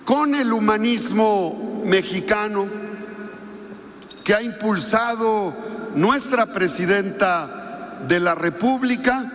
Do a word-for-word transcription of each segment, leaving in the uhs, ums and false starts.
con el humanismo mexicano que ha impulsado nuestra presidenta de la República,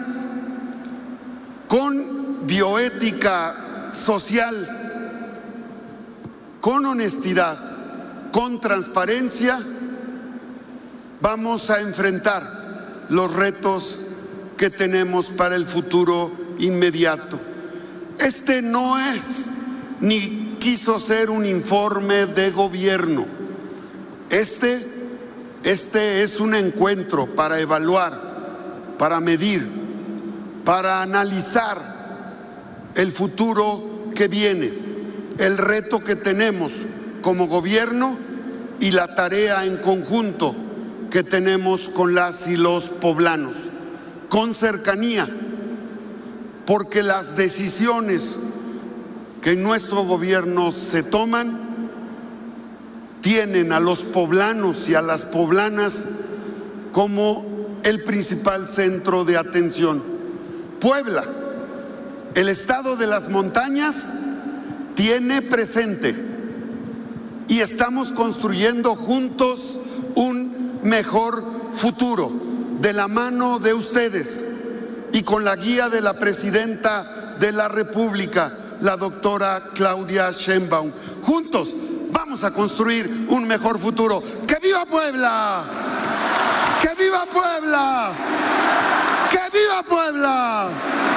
con bioética social, con honestidad, con transparencia, vamos a enfrentar los retos que tenemos para el futuro inmediato. Este no es ni quiso ser un informe de gobierno. Este, este es un encuentro para evaluar, para medir, para analizar el futuro que viene, el reto que tenemos como gobierno y la tarea en conjunto que tenemos con las y los poblanos, con cercanía, porque las decisiones que en nuestro gobierno se toman tienen a los poblanos y a las poblanas como el principal centro de atención. Puebla, el estado de las montañas, tiene presente y estamos construyendo juntos un mejor futuro de la mano de ustedes y con la guía de la presidenta de la República, la doctora Claudia Sheinbaum. Juntos vamos a construir un mejor futuro. ¡Que viva Puebla! ¡Que viva Puebla! ¡Que viva Puebla!